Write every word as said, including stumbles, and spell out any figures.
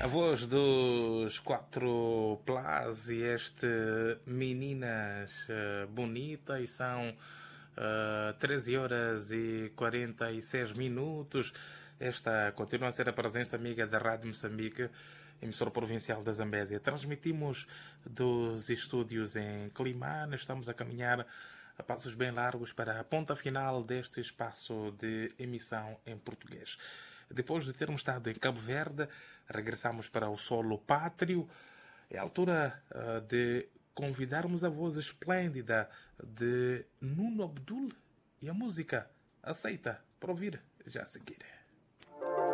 A voz dos quatro Plus e este Meninas uh, Bonitas são uh, treze horas e quarenta e seis minutos. Esta continua a ser a presença amiga da Rádio Moçambique, emissora provincial da Zambésia. Transmitimos dos estúdios em Climane. Estamos a caminhar a passos bem largos para a ponta final deste espaço de emissão em português. Depois de termos estado em Cabo Verde, regressamos para o solo pátrio. É a altura uh, de convidarmos a voz esplêndida de Nuno Abdul e a música aceita para ouvir já a seguir.